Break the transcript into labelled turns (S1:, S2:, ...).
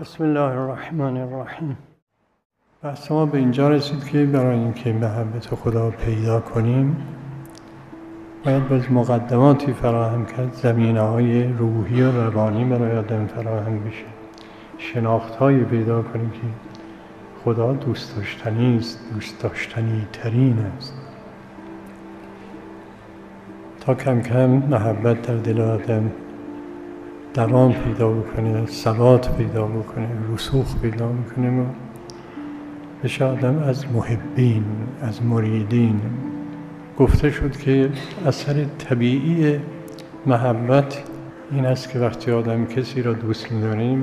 S1: بسم الله الرحمن الرحیم. بحث ما به اینجا رسید که برای اینکه محبت خدا پیدا کنیم باید باز مقدماتی فراهم کرد، زمینه‌های روحی و روانی برای آدم فراهم بشه، شناخت‌هایی پیدا کنیم که خدا دوست داشتنی است، دوست داشتنی ترین است، تا کم کم محبت در دل آدم دوام پیدا بکنه، ثبات پیدا بکنه، رسوخ پیدا بکنه و بشه آدم از محبین، از مریدین. گفته شد که اثر طبیعی محبت این است که وقتی آدم کسی را دوست می‌داریم